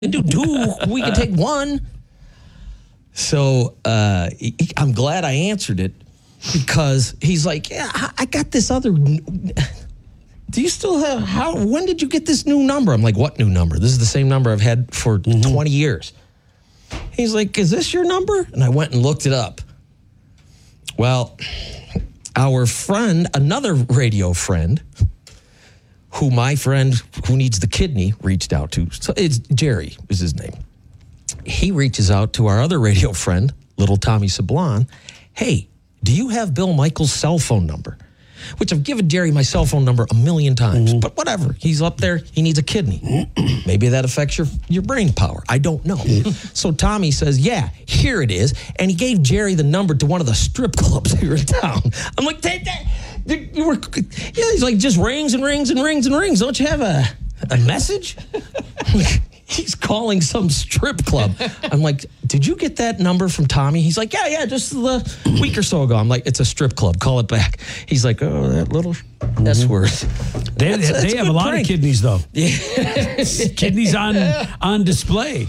do two. We can take one. So I'm glad I answered it because he's like, yeah, I got this other. Do you still have, when did you get this new number? I'm like, what new number? This is the same number I've had for 20 years. He's like, is this your number? And I went and looked it up. Well, our friend, another radio friend, my friend who needs the kidney reached out to. So it's Jerry is his name. He reaches out to our other radio friend, little Tommy Sablon. Hey, do you have Bill Michaels' cell phone number? Which I've given Jerry my cell phone number 1,000,000 times. But whatever. He's up there. He needs a kidney. Maybe that affects your brain power. I don't know. So Tommy says, yeah, here it is. And he gave Jerry the number to one of the strip clubs here in town. I'm like, you were, yeah, he's like, just rings and rings and rings and rings. Don't you have a message? He's calling some strip club. I'm like, did you get that number from Tommy? He's like, yeah, just a week or so ago. I'm like, it's a strip club. Call it back. He's like, oh, that little S word. They have a lot of kidneys, though. Yeah. Kidneys on display.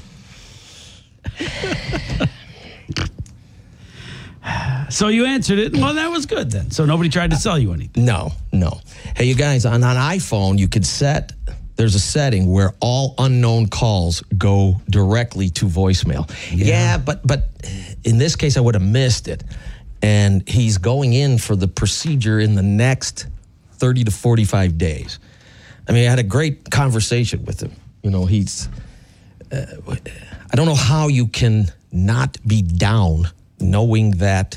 So you answered it. Well, that was good then. So nobody tried to sell you anything. No. Hey, you guys, on iPhone, you could there's a setting where all unknown calls go directly to voicemail. Yeah, but in this case, I would have missed it. And he's going in for the procedure in the next 30 to 45 days. I mean, I had a great conversation with him. You know, I don't know how you can not be down knowing that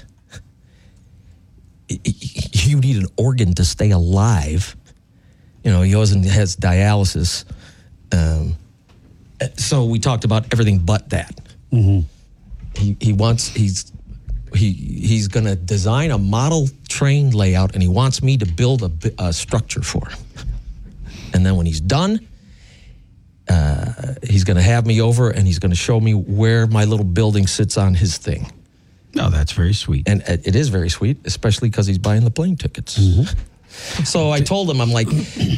you need an organ to stay alive. You know, he has dialysis. So we talked about everything but that. Mm-hmm. He's going to design a model train layout, and he wants me to build a structure for him. And then when he's done, he's going to have me over, and he's going to show me where my little building sits on his thing. No, that's very sweet. And it is very sweet, especially because he's buying the plane tickets. Mm-hmm. So I told him, I'm like,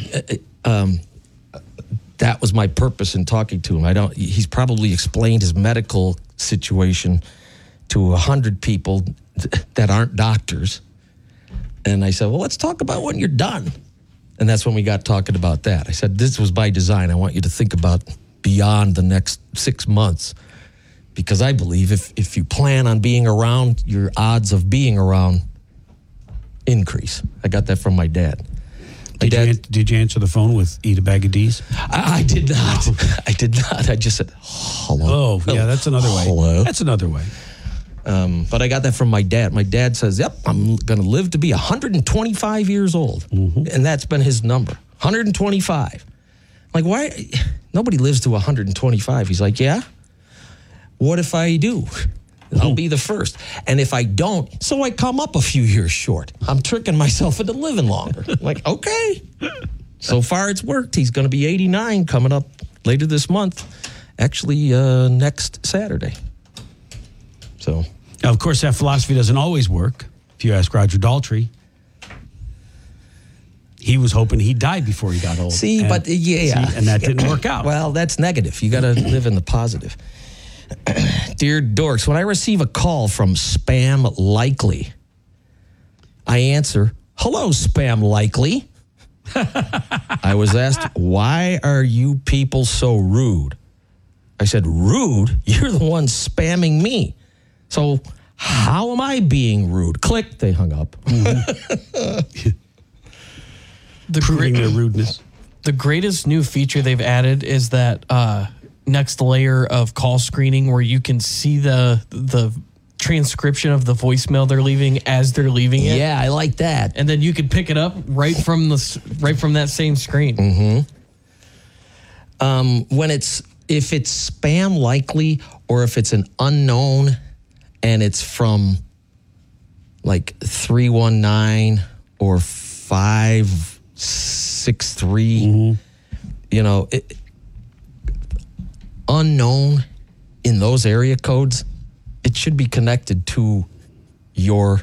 that was my purpose in talking to him. He's probably explained his medical situation to 100 people that aren't doctors. And I said, well, let's talk about when you're done. And that's when we got talking about that. I said, this was by design. I want you to think about beyond the next 6 months. Because I believe if you plan on being around, your odds of being around increase. I got that from my dad. Did you answer the phone with eat a bag of D's? I did not. I did not. I just said, hello. Oh, yeah, that's another way. Hello. That's another way. But I got that from my dad. My dad says, yep, I'm going to live to be 125 years old. Mm-hmm. And that's been his number, 125. Like, why? Nobody lives to 125. He's like, yeah? What if I do? I'll be the first. And if I don't, so I come up a few years short. I'm tricking myself into living longer. Like, okay. So far it's worked. He's going to be 89 coming up later this month. Actually, next Saturday. So, now, of course, that philosophy doesn't always work. If you ask Roger Daltrey, he was hoping he died before he got old. See, and that didn't work out. Well, that's negative. You got to live in the positive. Dear Dorks, when I receive a call from Spam Likely, I answer, hello, Spam Likely. I was asked, why are you people so rude? I said, rude? You're the one spamming me. So how am I being rude? Click, they hung up. Mm-hmm. Proving their rudeness. The greatest new feature they've added is that next layer of call screening where you can see the transcription of the voicemail they're leaving as they're leaving it. Yeah, I like that. And then you can pick it up right from that same screen. Mm-hmm. If it's Spam Likely or if it's an unknown and it's from like 319 or 563, you know, unknown in those area codes, it should be connected to your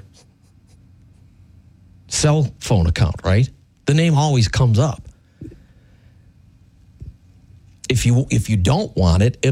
cell phone account, right? The name always comes up. If you don't want it,